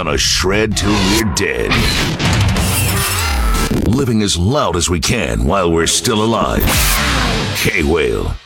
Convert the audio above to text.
gonna shred till we're dead. Living as loud as we can while we're still alive. K-Whale.